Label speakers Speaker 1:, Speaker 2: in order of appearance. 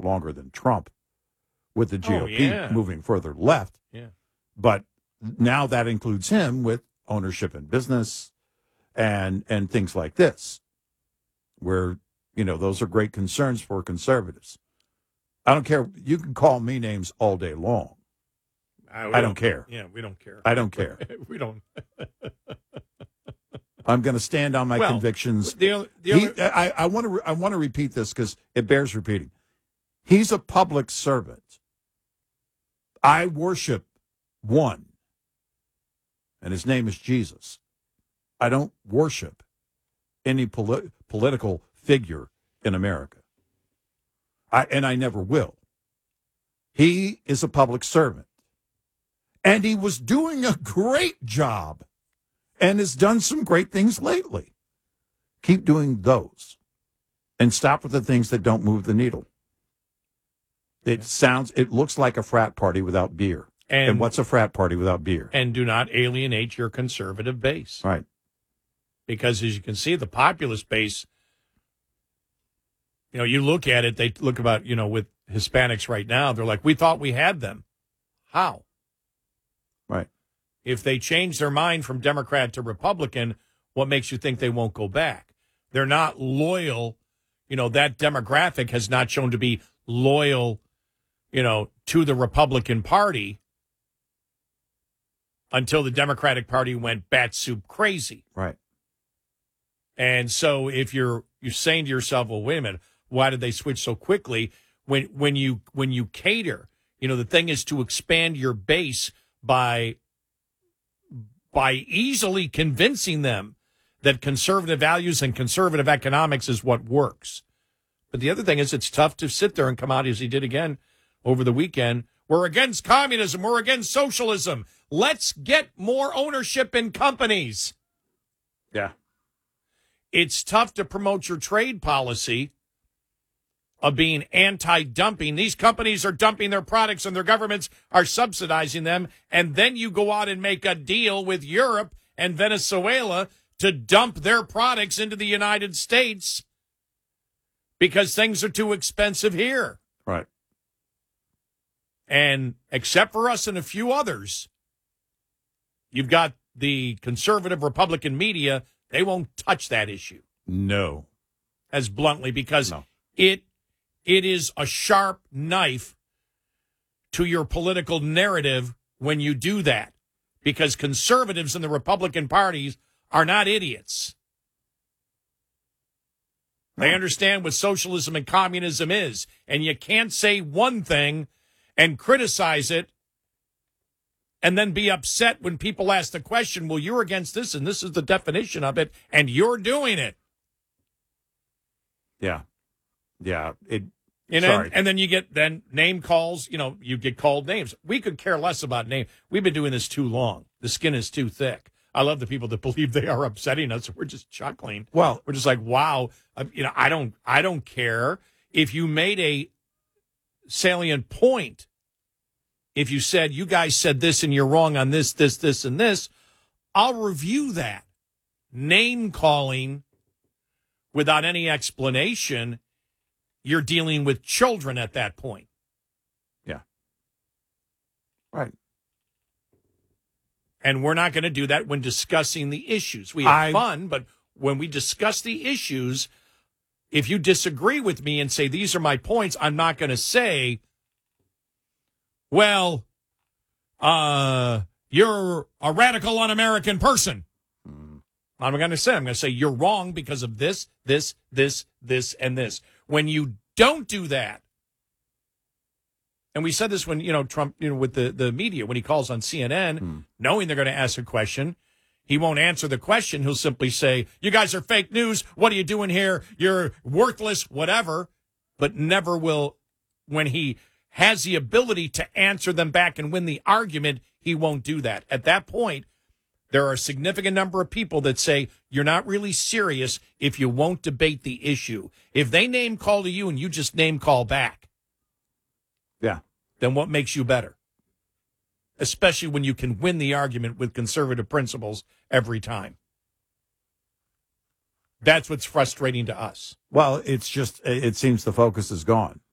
Speaker 1: longer than Trump with the GOP
Speaker 2: yeah.
Speaker 1: moving further left.
Speaker 2: Yeah.
Speaker 1: But now that includes him with ownership in business and things like this, where, those are great concerns for conservatives. I don't care. You can call me names all day long. I don't care.
Speaker 2: Yeah, we don't care.
Speaker 1: I don't care.
Speaker 2: We don't.
Speaker 1: I'm going to stand on my convictions. I want to repeat this because it bears repeating. He's a public servant. I worship one, and his name is Jesus. I don't worship any political figure in America. I never will. He is a public servant. And he was doing a great job and has done some great things lately. Keep doing those and stop with the things that don't move the needle. It looks like a frat party without beer. And what's a frat party without beer?
Speaker 2: And do not alienate your conservative base.
Speaker 1: Right.
Speaker 2: Because as you can see, the populist base, you look at it, they look about, with Hispanics right now, they're like, we thought we had them. How?
Speaker 1: Right.
Speaker 2: If they change their mind from Democrat to Republican, what makes you think they won't go back? They're not loyal. That demographic has not shown to be loyal, to the Republican Party until the Democratic Party went bat soup crazy.
Speaker 1: Right.
Speaker 2: And so if you're saying to yourself, well, wait a minute, why did they switch so quickly? When you cater, the thing is to expand your base by easily convincing them that conservative values and conservative economics is what works. But the other thing is it's tough to sit there and come out, as he did again over the weekend, we're against communism, we're against socialism. Let's get more ownership in companies.
Speaker 1: Yeah.
Speaker 2: It's tough to promote your trade policy of being anti-dumping. These companies are dumping their products and their governments are subsidizing them. And then you go out and make a deal with Europe and Venezuela to dump their products into the United States because things are too expensive here.
Speaker 1: Right.
Speaker 2: And except for us and a few others, you've got the conservative Republican media. They won't touch that issue.
Speaker 1: No.
Speaker 2: As bluntly, because it is a sharp knife to your political narrative when you do that, because conservatives in the Republican parties are not idiots. They understand what socialism and communism is, and you can't say one thing and criticize it and then be upset when people ask the question, well, you're against this, and this is the definition of it, and you're doing it.
Speaker 1: Yeah. Yeah.
Speaker 2: And then you get name calls, you get called names. We could care less about names. We've been doing this too long. The skin is too thick. I love the people that believe they are upsetting us. We're just chuckling.
Speaker 1: Well,
Speaker 2: we're just like, wow. I don't care if you made a salient point. If you said, you guys said this and you're wrong on this, and this, I'll review that. Name calling without any explanation, you're dealing with children at that point.
Speaker 1: Yeah. Right.
Speaker 2: And we're not going to do that when discussing the issues. We have fun, but when we discuss the issues, if you disagree with me and say, these are my points, I'm not going to say, well, you're a radical un-American person. I'm going to say, you're wrong because of this, and this. When you don't do that, and we said this when, Trump, with the media, when he calls on CNN, knowing they're going to ask a question, he won't answer the question. He'll simply say, you guys are fake news. What are you doing here? You're worthless, whatever. But never will, when he has the ability to answer them back and win the argument, he won't do that. At that point, there are a significant number of people that say, you're not really serious if you won't debate the issue. If they name call to you and you just name call back,
Speaker 1: yeah,
Speaker 2: then what makes you better? Especially when you can win the argument with conservative principles every time. That's what's frustrating to us.
Speaker 1: Well, it's just, it seems the focus is gone.